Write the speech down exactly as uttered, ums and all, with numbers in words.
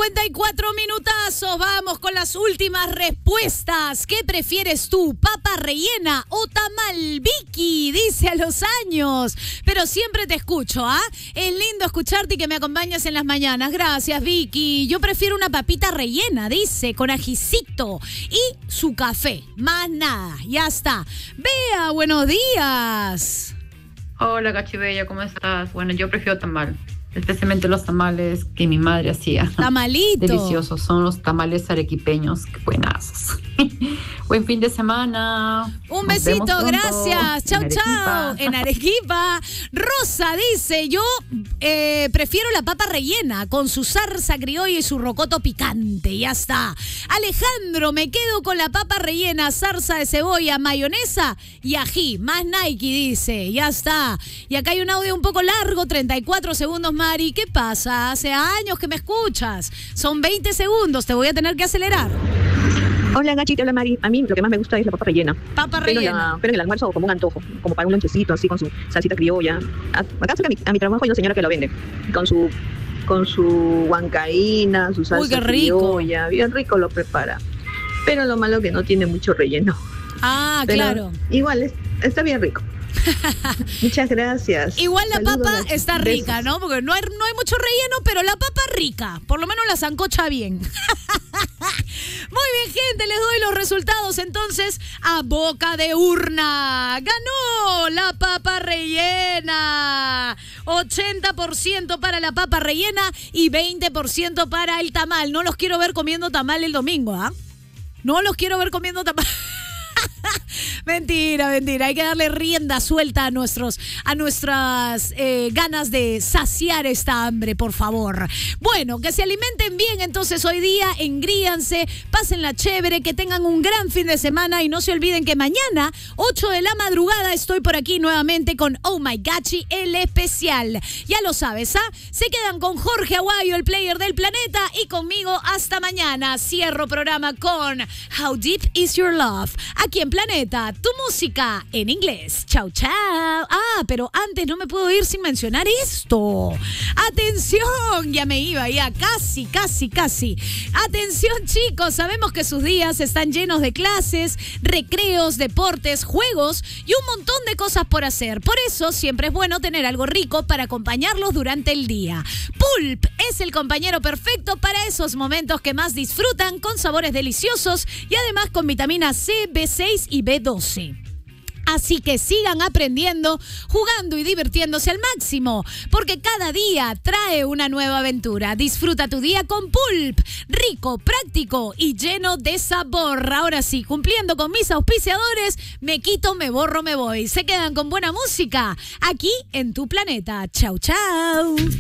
cincuenta y cuatro minutazos, vamos con las últimas respuestas. ¿Qué prefieres tú, papa rellena o tamal? Vicky dice a los años, pero siempre te escucho, ¿ah? Es lindo escucharte y que me acompañes en las mañanas. Gracias, Vicky. Yo prefiero una papita rellena, dice, con ajicito y su café. Más nada, ya está. Bea, buenos días. Hola, Gachibella, ¿cómo estás? Bueno, yo prefiero tamal. Especialmente los tamales que mi madre hacía. Tamalito. Deliciosos, son los tamales arequipeños. Qué buenazos. Buen fin de semana. Un Nos besito, vemos pronto. Gracias. Chau, En chau. Arequipa. En Arequipa. Rosa dice, yo eh, prefiero la papa rellena con su salsa criolla y su rocoto picante. Ya está. Alejandro, me quedo con la papa rellena, salsa de cebolla, mayonesa y ají. Más Nike, dice. Ya está. Y acá hay un audio un poco largo, treinta y cuatro segundos, Mari. ¿Qué pasa? Hace años que me escuchas. Son veinte segundos. Te voy a tener que acelerar. Hola, Gachi, te habla Mari. A mí lo que más me gusta es la papa rellena. Papa Pero, rellena. la, pero en el almuerzo como un antojo, como para un lonchecito así con su salsita criolla. A- Acá cerca a mi, a mi trabajo hay una señora que lo vende. Con su con su huancaína, su salsa Uy, qué rico. criolla. Bien rico lo prepara. Pero lo malo que no tiene mucho relleno. Ah, Pero claro. igual es- está bien rico. Muchas gracias. Igual la Saludos, papa Gachi. está Besos. rica, ¿no? Porque no hay, no hay mucho relleno, pero la papa rica. Por lo menos la sancocha bien. Muy bien, gente, les doy los resultados entonces a boca de urna. Ganó la papa rellena. ochenta por ciento para la papa rellena y veinte por ciento para el tamal. No los quiero ver comiendo tamal el domingo, ¿ah? No los quiero ver comiendo tamal. Mentira, mentira. Hay que darle rienda suelta a nuestros, a nuestras eh, ganas de saciar esta hambre, por favor. Bueno, que se alimenten bien entonces hoy día, engríanse, pásenla chévere, que tengan un gran fin de semana y no se olviden que mañana, ocho de la madrugada, estoy por aquí nuevamente con Oh My Gachi, el especial. Ya lo sabes, ¿ah? Se quedan con Jorge Aguayo, el player del planeta, y conmigo hasta mañana. Cierro programa con How Deep Is Your Love, aquí en Planeta, tu música en inglés. Chau, chau. Ah, pero antes no me puedo ir sin mencionar esto. Atención, ya me iba, ya casi, casi, casi. Atención, chicos, sabemos que sus días están llenos de clases, recreos, deportes, juegos y un montón de cosas por hacer. Por eso siempre es bueno tener algo rico para acompañarlos durante el día. Pulp es el compañero perfecto para esos momentos que más disfrutan, con sabores deliciosos y además con vitamina C, B seis y B doce. Así que sigan aprendiendo, jugando y divirtiéndose al máximo, porque cada día trae una nueva aventura. Disfruta tu día con Pulp, rico, práctico y lleno de sabor. Ahora sí, cumpliendo con mis auspiciadores, me quito, me borro, me voy. Se quedan con buena música aquí en Tu Planeta. Chau, chau.